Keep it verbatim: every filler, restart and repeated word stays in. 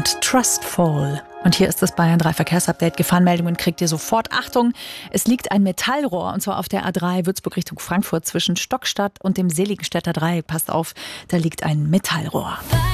und Trustful. Und hier ist das Bayern drei Verkehrsupdate. Gefahrenmeldungen kriegt ihr sofort. Achtung, es liegt ein Metallrohr, und zwar auf der A drei Würzburg Richtung Frankfurt zwischen Stockstadt und dem Seligenstädter Dreieck. Passt auf, da liegt ein Metallrohr.